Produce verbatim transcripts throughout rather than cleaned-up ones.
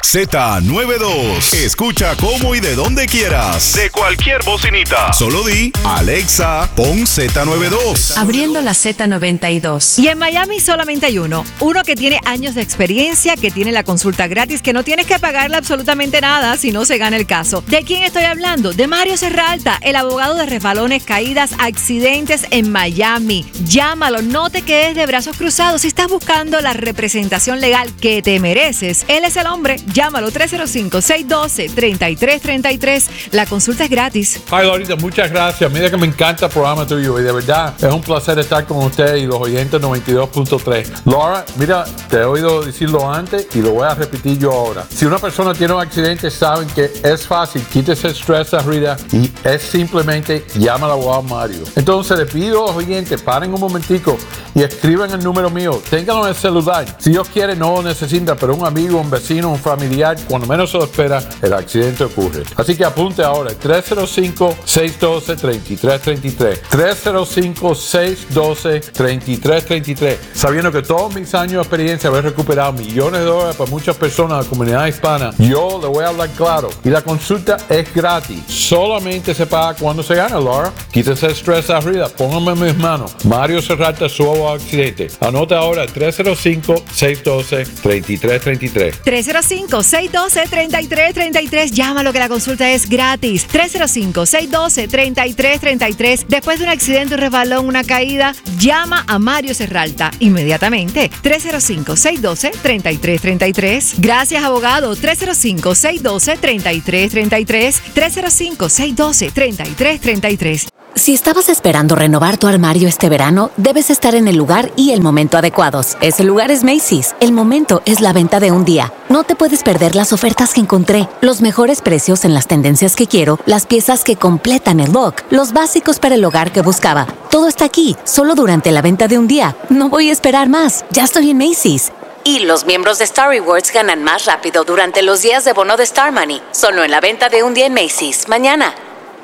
Z noventa y dos. Escucha cómo y de donde quieras. De cualquier bocinita. Solo di, Alexa, pon Z noventa y dos. Abriendo la Z noventa y dos. Y en Miami solamente hay uno. Uno que tiene años de experiencia, que tiene la consulta gratis, que no tienes que pagarle absolutamente nada si no se gana el caso. ¿De quién estoy hablando? De Mario Serralta, el abogado de resbalones, caídas, accidentes en Miami. Llámalo, no te quedes de brazos cruzados. Si estás buscando la representación legal que te mereces, él es el hombre. Llámalo tres cero cinco, seis uno dos, tres tres tres tres. La consulta es gratis. Ay, Lorita, muchas gracias. Mira que me encanta el programa tuyo y de verdad es un placer estar con usted y los oyentes noventa y dos punto tres. Laura, mira, te he oído decirlo antes y lo voy a repetir yo ahora. Si una persona tiene un accidente, saben que es fácil, quítese el estrés arriba y es simplemente llama al abogado Mario. Entonces le pido a los oyentes, paren un momentico y escriban el número mío. Ténganlo en el celular. Si Dios quiere, no lo necesita, pero un amigo, un vecino, un familiar, cuando menos se lo espera, el accidente ocurre. Así que apunte ahora, tres cero cinco, seis uno dos, tres tres tres tres. tres cero cinco, seis uno dos, tres tres tres tres. Sabiendo que todos mis años de experiencia haber recuperado millones de dólares para muchas personas de la comunidad hispana, yo le voy a hablar claro. Y la consulta es gratis. Solamente se paga cuando se gana, Laura. Quítese el estrés arriba. Póngame en mis manos. Mario Serralta, su abogado accidente. Anota ahora tres cero cinco, seis uno dos, tres tres tres tres. tres cero cinco, seis uno dos, tres tres tres tres. Llámalo que la consulta es gratis. tres cero cinco, seis uno dos, tres tres tres tres. Después de un accidente, un resbalón, una caída, llama a Mario Serralta inmediatamente. tres cero cinco, seis uno dos, tres tres tres tres. Gracias, abogado. tres cero cinco, seis uno dos, tres tres tres tres. tres cero cinco, seis uno dos, tres tres tres tres. Si estabas esperando renovar tu armario este verano, debes estar en el lugar y el momento adecuados. Ese lugar es Macy's. El momento es la venta de un día. No te puedes perder las ofertas que encontré, los mejores precios en las tendencias que quiero, las piezas que completan el look, los básicos para el hogar que buscaba. Todo está aquí, solo durante la venta de un día. No voy a esperar más. Ya estoy en Macy's. Y los miembros de Star Rewards ganan más rápido durante los días de bono de Star Money. Solo en la venta de un día en Macy's. Mañana.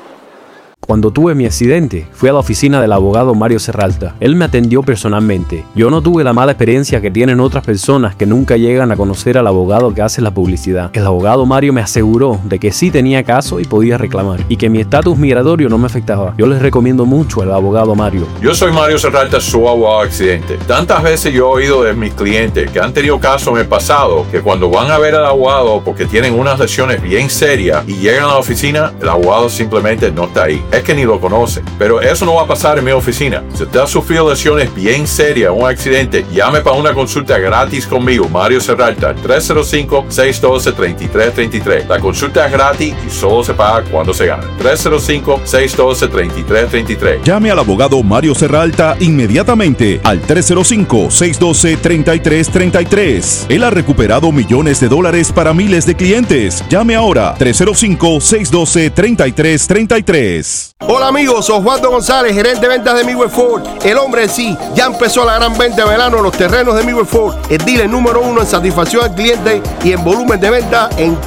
Cuando tuve mi accidente, fui a la oficina del abogado Mario Serralta. Él me atendió personalmente. Yo no tuve la mala experiencia que tienen otras personas que nunca llegan a conocer al abogado que hace la publicidad. El abogado Mario me aseguró de que sí tenía caso y podía reclamar, y que mi estatus migratorio no me afectaba. Yo les recomiendo mucho al abogado Mario. Yo soy Mario Serralta, su abogado accidente. Tantas veces yo he oído de mis clientes que han tenido casos en el pasado, que cuando van a ver al abogado porque tienen unas lesiones bien serias y llegan a la oficina, el abogado simplemente no está ahí. Es que ni lo conocen. Pero eso no va a pasar en mi oficina. Si usted ha sufrido lesiones bien serias, un accidente, llame para una consulta gratis conmigo, Mario Serralta, tres cero cinco, seis uno dos, tres tres tres tres. La consulta es gratis y solo se paga cuando se gana. tres cero cinco, seis uno dos, tres tres tres tres. Llame al abogado Mario Serralta inmediatamente al tres cero cinco, seis uno dos, tres tres tres tres. Él ha recuperado millones de dólares para miles de clientes. Llame ahora, tres cero cinco, seis uno dos, tres tres tres tres. Hola amigos, soy Osvaldo González, gerente de ventas de Midway Ford. El hombre en sí, ya empezó la gran venta de verano en los terrenos de Midway Ford. El dealer número uno en satisfacción al cliente y en volumen de venta en